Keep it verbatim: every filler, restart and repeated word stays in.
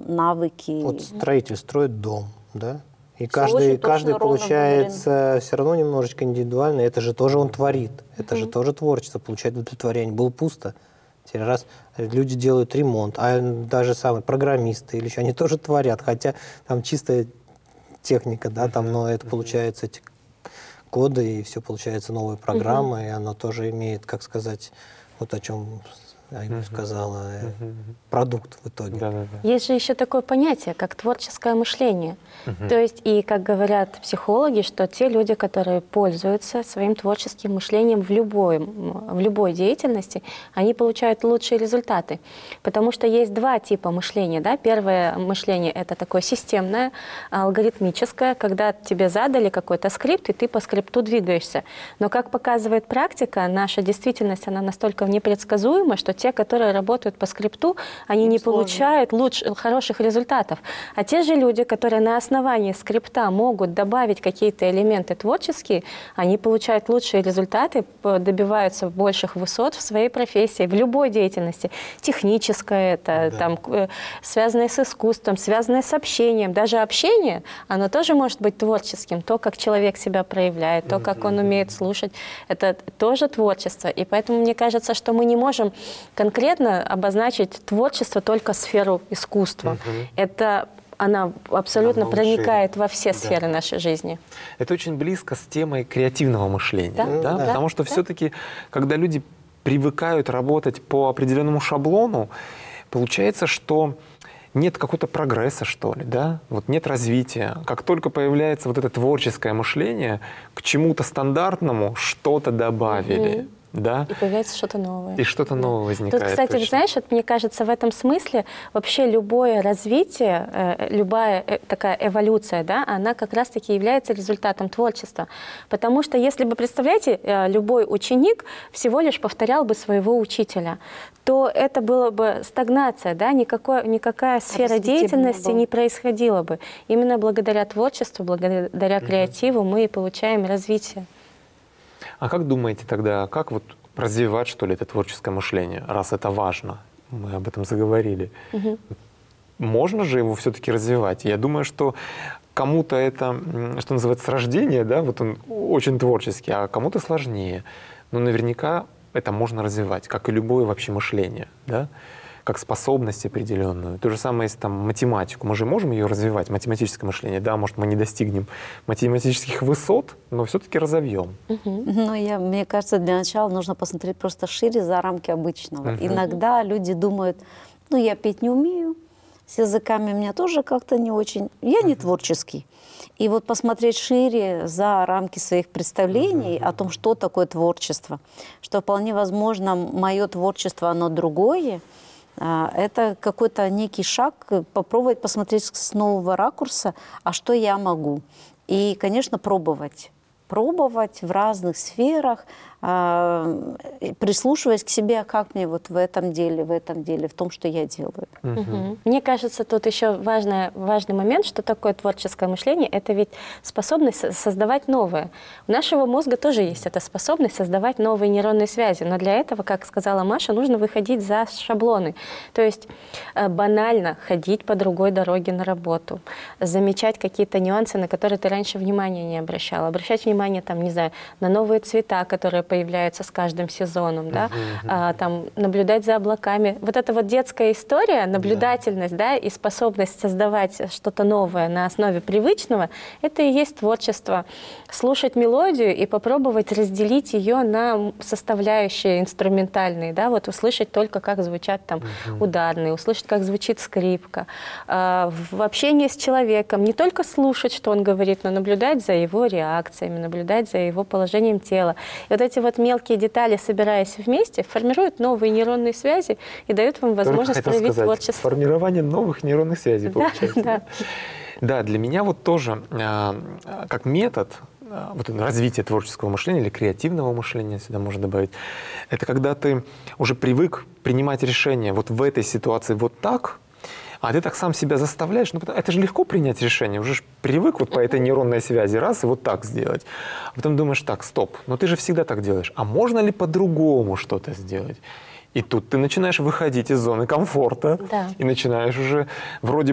навыки. Вот строитель строит дом, да? И Всё каждый, очень каждый точно, ровно получается все равно немножечко индивидуально. Это же тоже он творит. Это Мгм. же тоже творчество, получает удовлетворение. Было пусто. Теперь раз люди делают ремонт, а даже самые программисты или еще, они тоже творят. Хотя там чистая техника, да, там, но это получается эти коды, и все получается новые программы, и оно тоже имеет, как сказать, вот о чем Айгуль сказала, э, продукт в итоге. Да, да, да. Есть же еще такое понятие, как творческое мышление. Мгм. То есть, и как говорят психологи, что те люди, которые пользуются своим творческим мышлением в любой, в любой деятельности, они получают лучшие результаты. Потому что есть два типа мышления. Да? Первое мышление — это такое системное, алгоритмическое, когда тебе задали какой-то скрипт, и ты по скрипту двигаешься. Но, как показывает практика, наша действительность, она настолько непредсказуема, что те, которые работают по скрипту, они Им не сложно. получают лучше, хороших результатов. А те же люди, которые на основании скрипта могут добавить какие-то элементы творческие, они получают лучшие результаты, п- добиваются больших высот в своей профессии, в любой деятельности. Техническое это, Да. там, э, связанное с искусством, связанное с общением. Даже общение, оно тоже может быть творческим. То, как человек себя проявляет, то, как он умеет слушать, это тоже творчество. И поэтому мне кажется, что мы не можем конкретно обозначить творчество только сферу искусства. Это она абсолютно Намного проникает шире. во все Да. сферы нашей жизни. Это очень близко с темой креативного мышления. Да, Да? да, Потому что да. все-таки, когда люди привыкают работать по определенному шаблону, получается, что нет какого-то прогресса, что ли, да? Вот нет развития. Как только появляется вот это творческое мышление, к чему-то стандартному что-то добавили. Мгм. Да? И появляется что-то новое. И что-то новое возникает. Тут, кстати, точно. знаешь, вот мне кажется, в этом смысле вообще любое развитие, э, любая э, такая эволюция, да, она как раз-таки является результатом творчества. Потому что, если бы, представляете, э, любой ученик всего лишь повторял бы своего учителя, то это было бы стагнация, да, никакой, никакая сфера Развития бы не деятельности было. не происходила бы. Именно благодаря творчеству, благодаря креативу мы и получаем развитие. А как думаете тогда, как вот развивать, что ли, это творческое мышление, раз это важно? Мы об этом заговорили. Мгм. Можно же его все-таки развивать? Я думаю, что кому-то это, м, что называется, с рождения, да, вот он очень творческий, а кому-то сложнее. Но наверняка это можно развивать, как и любое вообще мышление, да? Как способность определенную. То же самое, если там математику. Мы же можем ее развивать, математическое мышление. Да, может, мы не достигнем математических высот, но все-таки разовьем. Ну, я, мне кажется, для начала нужно посмотреть просто шире за рамки обычного. Мгм. Иногда люди думают, ну, я петь не умею, с языками у меня тоже как-то не очень, я не творческий. И вот посмотреть шире за рамки своих представлений о том, что такое творчество, что вполне возможно мое творчество, оно другое, а, это какой-то некий шаг, э, попробовать посмотреть с нового ракурса, а что я могу. И, конечно, пробовать. Пробовать в разных сферах, а, и прислушиваясь к себе, а как мне вот в этом деле, в этом деле, в том, что я делаю. Мгм. Мне кажется, тут еще важный, важный момент, что такое творческое мышление. Это ведь способность со- создавать новое. У нашего мозга тоже есть эта способность создавать новые нейронные связи. Но для этого, как сказала Маша, нужно выходить за шаблоны. То есть э, банально ходить по другой дороге на работу, замечать какие-то нюансы, на которые ты раньше внимания не обращала. Обращать внимание, там, не знаю, на новые цвета, которые появляются с каждым сезоном, да? А, там, наблюдать за облаками. Вот эта вот детская история, наблюдательность, да, и способность создавать что-то новое на основе привычного, это и есть творчество. Слушать мелодию и попробовать разделить ее на составляющие инструментальные, да, вот услышать только, как звучат там ударные, услышать, как звучит скрипка. А, в общении с человеком не только слушать, что он говорит, но наблюдать за его реакциями, наблюдать за его положением тела. И вот эти вот мелкие детали, собираясь вместе, формируют новые нейронные связи и дают вам возможность хотел проявить сказать, творчество. формирование новых нейронных связей, Да, получается. да. Да, для меня вот тоже э, как метод э, вот это развития творческого мышления или креативного мышления, сюда можно добавить, это когда ты уже привык принимать решения вот в этой ситуации вот так, а ты так сам себя заставляешь, ну это же легко принять решение, уже ж привык вот по этой нейронной связи раз и вот так сделать. А потом думаешь, так, стоп, но ты же всегда так делаешь, а можно ли по-другому что-то сделать? И тут ты начинаешь выходить из зоны комфорта Да. и начинаешь уже вроде